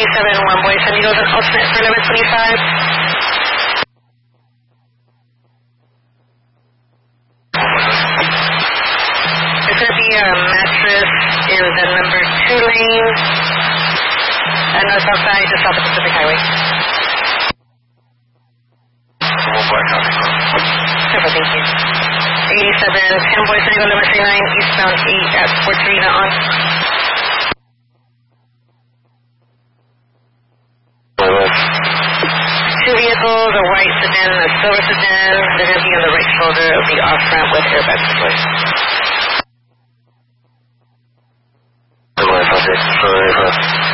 87, 1 boy, San Diego's an alternate for 1125. It's going to be a mattress in the number 2 lane, north outside, just south of Pacific Highway. Super, thank you. 87, 10 boy, San Diego, number 39, eastbound 8 at Fort Serena on. Two vehicles, a white sedan and a silver sedan. They're going to be on the right shoulder of the off-ramp with airbag support. Sorry.